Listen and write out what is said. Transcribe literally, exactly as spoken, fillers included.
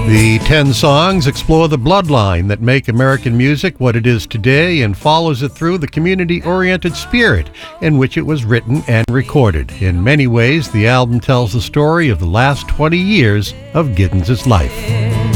The ten songs explore the bloodline that make American music what it is today and follows it through the community-oriented spirit in which it was written and recorded. In many ways, the album tells the story of the last twenty years of Giddens' life.